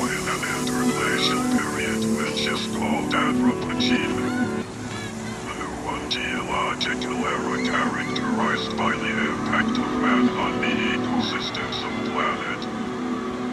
in an interglacial period which is called Anthropocene. A new geological era characterized by the